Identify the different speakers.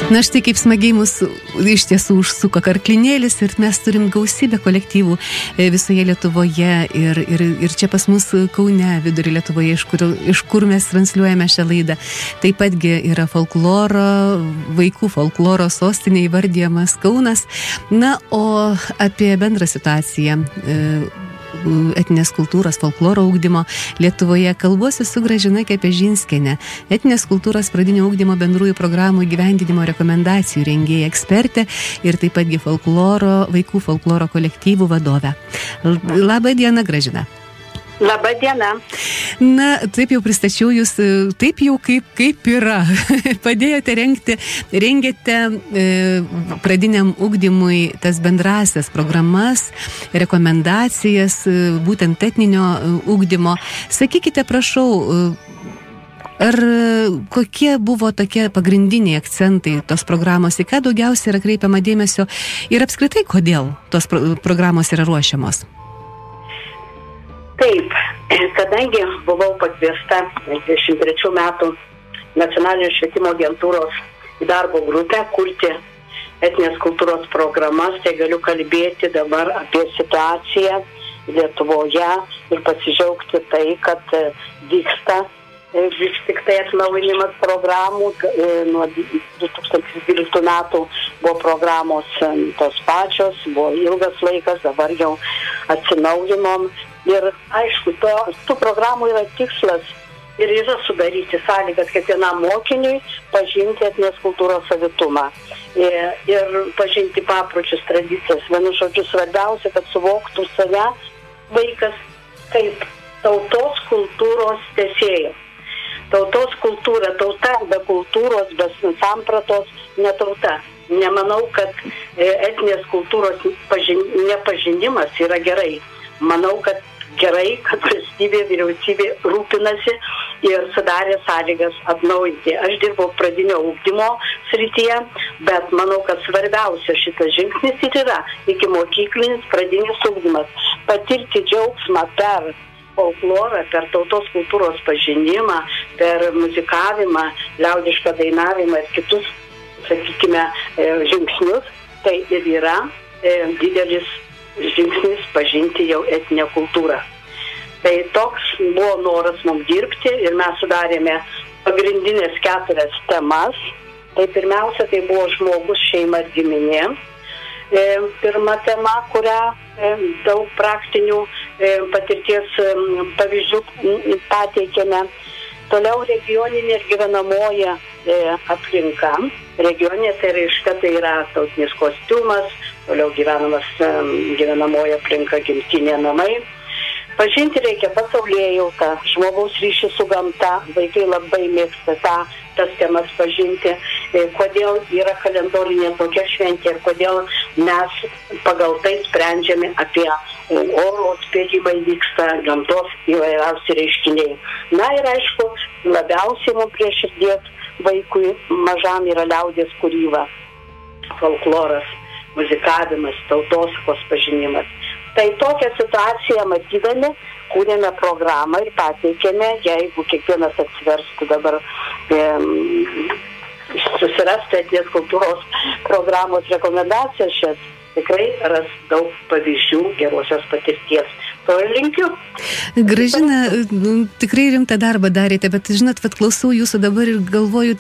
Speaker 1: Na štai kaip smagiai mūsų iš tiesų užsuko karklinėlis ir mes turim gausybę kolektyvų visoje Lietuvoje ir čia pas mus Kaune, vidury Lietuvoje, iš kur mes transliuojame šią laidą. Taip patgi yra folkloro, vaikų folkloro sostinė įvardyjamas Kaunas. Na, o apie bendrą situaciją etinės kultūros, folkloro ugdymo Lietuvoje kalbuosi su Gražina Kepežinskienė, etinės kultūros pradinio ugdymo bendrųjų programų įgyvendinimo rekomendacijų rengėja ekspertė ir taip patgi vaikų folkloro kolektyvų vadovė. Labą dieną, Gražina.
Speaker 2: Labą dieną.
Speaker 1: Na, taip jau pristačiau jūs, taip jau kaip yra. Padėjote rengėte pradiniam ugdymui tas bendrasias programas, rekomendacijas, būtent etninio ugdymo. Sakykite, prašau, ar kokie buvo tokie pagrindiniai akcentai tos programos, į ką daugiausiai yra kreipiama dėmesio ir apskritai kodėl tos programos yra ruošiamos?
Speaker 2: Taip, kadangi buvau pakviesta 23 metų Nacionalinio švietimo agentūros į darbo grupę kurti etinės kultūros programas, tai galiu kalbėti dabar apie situaciją Lietuvoje ir pasidžiaugti tai, kad vyksta vis tik tai atnaujinimas programų. Nuo 2012 metų buvo programos tos pačios, buvo ilgas laikas, dabar jau atsinaujinom. Ir aišku, tų programų yra tikslas ir yra sudaryti sąlygas kiekvienam mokiniui pažinti etninės kultūros savitumą ir pažinti papročius, tradicijas. Vienu žodžiu, svarbiausia, kad suvoktų save vaikas kaip tautos kultūros tęsėją. Tautos kultūra, tauta be kultūros, be sampratos, ne tauta. Nemanau, kad etninės kultūros nepažinimas yra gerai. Manau, kad gerai, kad valstybė, vyriausybė rūpinasi ir sudarė sąlygas atnaujinti. Aš dirbau pradinio ugdymo srityje, bet manau, kad svarbiausia šitas žingsnis ir yra ikimokyklinis pradinis ugdymas. Patirti džiaugsmą per folklorą, per tautos kultūros pažinimą, per muzikavimą, liaudišką dainavimą ir kitus, sakykime, žingsnius, tai ir yra didelis žingsnis pažinti jau etinę kultūrą. Tai toks buvo noras mums dirbti ir mes sudarėme pagrindinės 4 temas. Tai pirmiausia, tai buvo žmogus, šeima ir giminė. Pirma tema, kurią daug praktinių patirties pavyzdžių pateikėme. Toliau regioninė ir gyvenamoji aplinka. Regioninė tai reiškia, tai yra tautinis kostiumas, toliau gyvenamoji aplinka, gimtinė, namai. Pažinti reikia pasaulėjautą, žmogaus ryšį su gamta, vaikai labai mėgsta tas temas pažinti, kodėl yra kalendorinė tokia šventė ir kodėl mes pagal tai sprendžiame apie oro atspėjimai vyksta, gamtos įvairiausi reiškiniai. Na ir aišku, labiausiai mums prie širdies vaikui mažam yra liaudies kūryba, folkloras, muzikavimas, tautosakos pažinimas. Tai tokią situaciją matydami, kūrėme programą ir pateikėme, jeigu kiekvienas atsiverstų dabar susirasti etninės kultūros programos rekomendacijas šias, tikrai ras daug pavyzdžių gerosios patirties. To ir linkiu.
Speaker 1: Gražina, tikrai rimtą darbą darėte, bet žinot, klausau jūsų dabar ir galvoju,